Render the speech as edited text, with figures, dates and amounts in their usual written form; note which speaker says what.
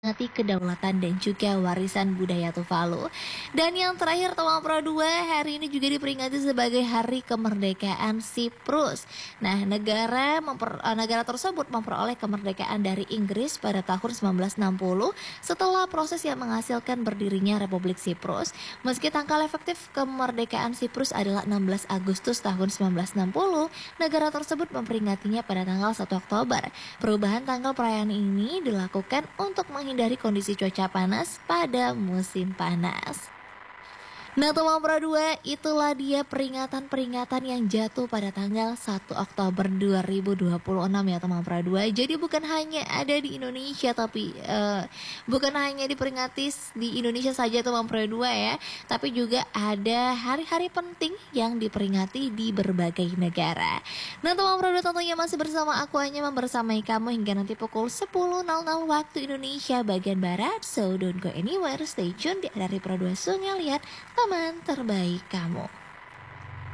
Speaker 1: memperingati kedaulatan dan juga warisan budaya Tuvalu. Dan yang terakhir Teman Pro 2 hari ini juga diperingati sebagai Hari Kemerdekaan Siprus. Nah, negara tersebut memperoleh kemerdekaan dari Inggris pada tahun 1960 setelah proses yang menghasilkan berdirinya Republik Siprus. Meski tanggal efektif kemerdekaan Siprus adalah 16 Agustus tahun 1960, negara tersebut memperingatinya pada tanggal 1 Oktober. Perubahan tanggal perayaan ini dilakukan untuk menghindari kondisi cuaca panas pada musim panas. Nah teman Pro 2, itulah dia peringatan-peringatan yang jatuh pada tanggal 1 Oktober 2026 ya teman Pro 2. Jadi bukan hanya ada di Indonesia tapi bukan hanya diperingati di Indonesia saja teman Pro 2 ya, tapi juga ada hari-hari penting yang diperingati di berbagai negara. Nah teman Pro 2 tentunya masih bersama aku hanya membersamai kamu hingga nanti pukul 10.00 waktu Indonesia bagian Barat. So don't go anywhere, stay tune di RRI Pro 2 Sungai Lihat, teman terbaik kamu.